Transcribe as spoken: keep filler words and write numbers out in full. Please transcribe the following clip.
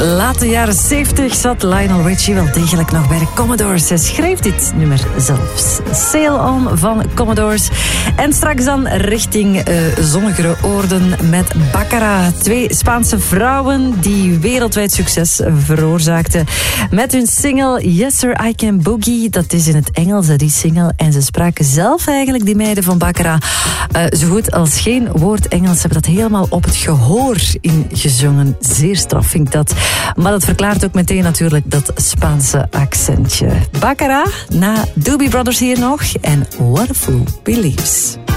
late jaren zeventig zat Lionel Richie wel degelijk nog bij de Commodores. Hij schreef dit nummer zelfs. Sail On van Commodores. En straks dan richting uh, zonnigere oorden met Baccara. Twee Spaanse vrouwen die wereldwijd succes veroorzaakten met hun single Yes Sir I Can Boogie. Dat is in het Engels, die single. En ze spraken zelf eigenlijk, die meiden van Baccara, uh, zo goed als geen woord Engels. Ze hebben dat helemaal op het gehoor ingezongen. Zeer straf vind ik dat. Maar dat verklaart ook meteen natuurlijk dat Spaanse accentje. Baccara, na Doobie Brothers hier nog. En What a Fool Believes.